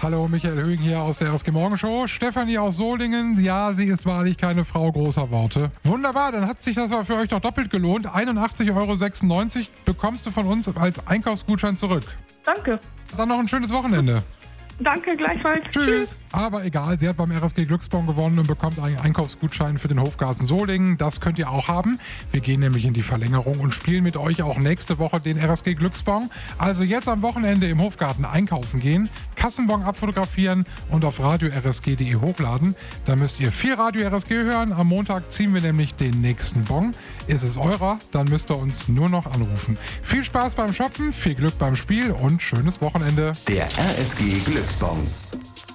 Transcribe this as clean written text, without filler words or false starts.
Hallo, Michael Höhing hier aus der RSG Morgenshow. Stefanie aus Solingen, ja, sie ist wahrlich keine Frau großer Worte. Wunderbar, dann hat sich das aber für euch doch doppelt gelohnt. 81,96 € bekommst du von uns als Einkaufsgutschein zurück. Danke. Dann noch ein schönes Wochenende. Danke, gleichfalls. Tschüss. Aber egal, sie hat beim RSG Glücksbon gewonnen und bekommt einen Einkaufsgutschein für den Hofgarten Solingen. Das könnt ihr auch haben. Wir gehen nämlich in die Verlängerung und spielen mit euch auch nächste Woche den RSG Glücksbon. Also jetzt am Wochenende im Hofgarten einkaufen gehen, Kassenbon abfotografieren und auf radio-rsg.de hochladen. Da müsst ihr viel Radio RSG hören. Am Montag ziehen wir nämlich den nächsten Bon. Ist es eurer, dann müsst ihr uns nur noch anrufen. Viel Spaß beim Shoppen, viel Glück beim Spiel und schönes Wochenende. Der RSG Glücksbon.